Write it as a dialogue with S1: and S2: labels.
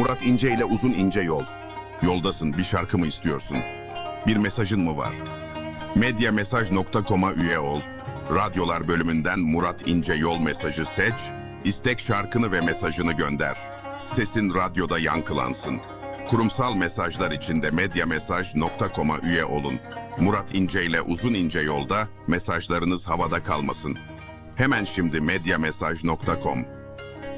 S1: Murat İnce ile Uzun İnce Yol. Yoldasın, bir şarkı mı istiyorsun? Bir mesajın mı var? Medyamesaj.com'a üye ol. Radyolar bölümünden Murat İnce Yol mesajı seç. İstek şarkını ve mesajını gönder. Sesin radyoda yankılansın. Kurumsal mesajlar için de medyamesaj.com'a üye olun. Murat İnce ile Uzun İnce Yolda mesajlarınız havada kalmasın. Hemen şimdi medyamesaj.com.